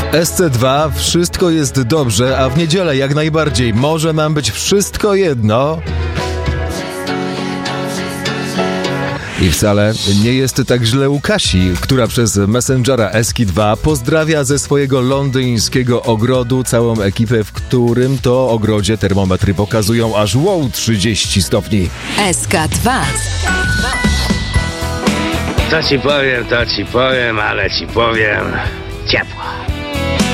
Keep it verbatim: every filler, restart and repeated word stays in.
S C dwa, wszystko jest dobrze, a w niedzielę jak najbardziej. Może nam być wszystko jedno. I wcale nie jest tak źle u Kasi, która przez Messengera Eski dwa pozdrawia ze swojego londyńskiego ogrodu całą ekipę, w którym to ogrodzie termometry pokazują aż wow trzydzieści stopni. S K dwa. To ci powiem, to ci powiem, ale ci powiem ciepło.